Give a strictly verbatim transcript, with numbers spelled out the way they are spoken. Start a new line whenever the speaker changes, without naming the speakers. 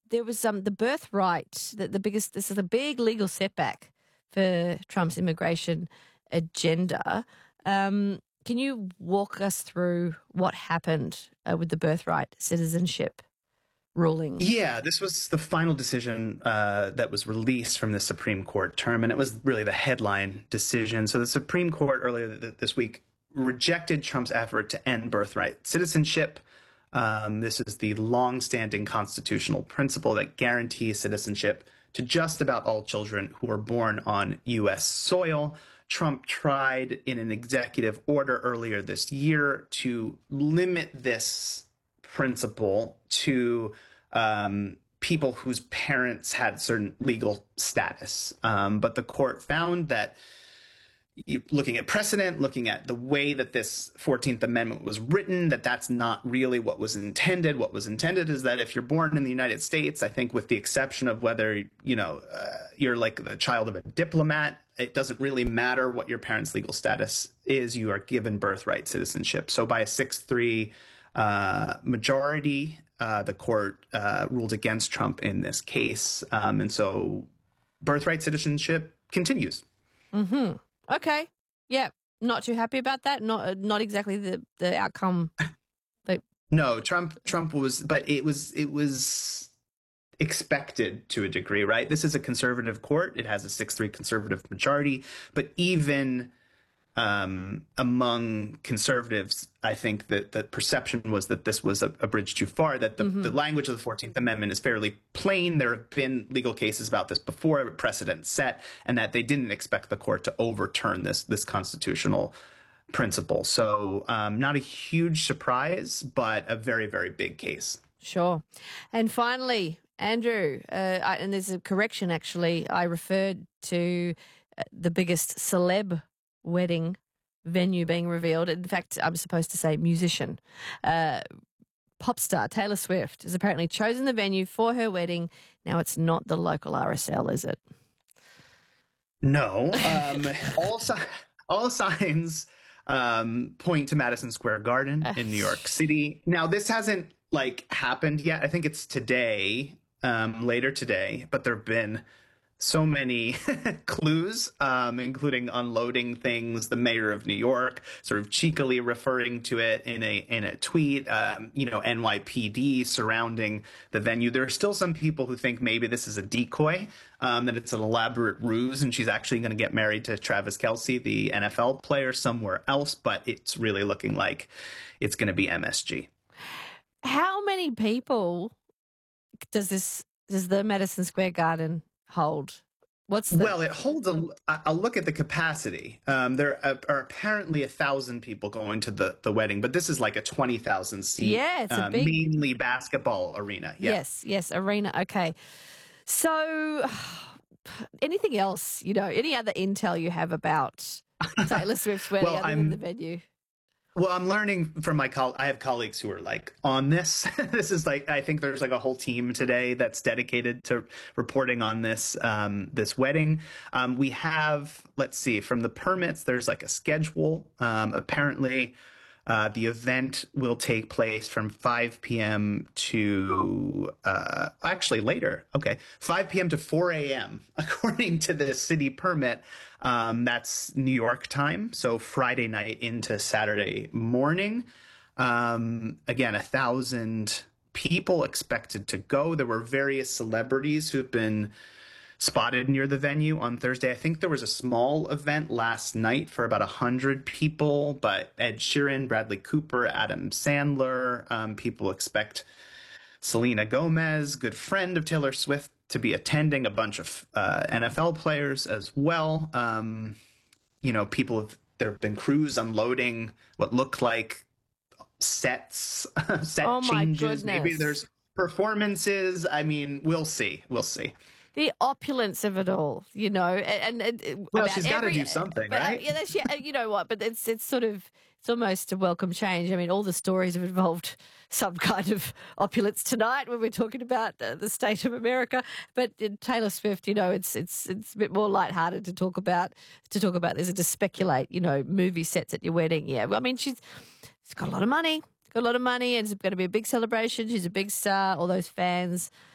there was um, the birthright, the, the biggest, this is a big legal setback for Trump's immigration agenda. Um, can you walk us through what happened uh, with the birthright citizenship ruling?
Yeah, this was the final decision uh, that was released from the Supreme Court term, and it was really the headline decision. So the Supreme Court earlier th- this week rejected Trump's effort to end birthright citizenship. Um, this is the longstanding constitutional principle that guarantees citizenship to just about all children who are born on U S soil. Trump tried in an executive order earlier this year to limit this principle to um, people whose parents had certain legal status. Um, but the court found that you, looking at precedent, looking at the way that this fourteenth Amendment was written, that that's not really what was intended. What was intended is that if you're born in the United States, I think with the exception of whether, you know, uh, you're like the child of a diplomat, it doesn't really matter what your parents' legal status is. You are given birthright citizenship. So by a six three uh, majority, uh, the court uh, ruled against Trump in this case. Um, and so birthright citizenship continues.
Mm-hmm. Okay. Yeah. Not too happy about that. Not not exactly the, the outcome. But
no, Trump Trump was, but it was it was expected to a degree, right? This is a conservative court. It has a six three conservative majority, but even um, among conservatives, I think that the perception was that this was a, a bridge too far, that the, mm-hmm. the language of the fourteenth Amendment is fairly plain. There have been legal cases about this before, precedent set, and that they didn't expect the court to overturn this, this constitutional principle. So um, not a huge surprise, but a very, very big case.
Sure. And finally, Andrew, uh, I, and there's a correction actually, I referred to uh, the biggest celeb wedding venue being revealed. In fact, I'm supposed to say musician. Uh, pop star Taylor Swift has apparently chosen the venue for her wedding. Now, it's not the local R S L, is it?
No. Um, all, si- all signs um, point to Madison Square Garden in New York City. Now, this hasn't like happened yet. I think it's today, um, later today, but there have been so many clues, um, including unloading things. The mayor of New York sort of cheekily referring to it in a in a tweet. Um, you know, N Y P D surrounding the venue. There are still some people who think maybe this is a decoy, um, that it's an elaborate ruse, and she's actually going to get married to Travis Kelce, the N F L player, somewhere else. But it's really looking like it's going to be M S G.
How many people does this does the Madison Square Garden hold? What's the-
well, it holds a. I'll look at the capacity. Um, there are apparently a thousand people going to the, the wedding, but this is like a twenty thousand seat,
yeah, it's a
uh,
big,
mainly basketball arena. Yeah.
Yes, yes, arena. Okay, so anything else? You know, any other intel you have about Taylor Swift's wedding
well,
other
I'm,
than the venue?
Well, I'm learning from my coll- I have colleagues who are like on this. This is like, I think there's like a whole team today that's dedicated to reporting on this, um, this wedding. Um, we have, let's see, from the permits, there's like a schedule. Um, apparently, uh, the event will take place from five p.m. to, uh, actually later. Okay. five p.m. to four a.m. according to the city permit. Um, that's New York time. So Friday night into Saturday morning. Um, again, a thousand people expected to go. There were various celebrities who've been spotted near the venue on Thursday. I think there was a small event last night for about a hundred people, but Ed Sheeran, Bradley Cooper, Adam Sandler, um, people expect Selena Gomez, good friend of Taylor Swift, to be attending, a bunch of uh, N F L players as well. Um, you know, people have, there have been crews unloading what look like sets, set
oh my
changes.
Goodness.
Maybe there's performances. I mean, we'll see. We'll see.
The opulence of it all, you know, and, and, and
well, she's got to do something,
but,
right?
Uh, yeah, that's, yeah, you know what? But it's it's sort of it's almost a welcome change. I mean, all the stories have involved some kind of opulence tonight when we're talking about uh, the state of America. But in Taylor Swift, you know, it's it's it's a bit more lighthearted to talk about to talk about this and to speculate, you know, movie sets at your wedding. Yeah, I mean, she's she's got a lot of money. Got a lot of money, and it's going to be a big celebration. She's a big star. All those fans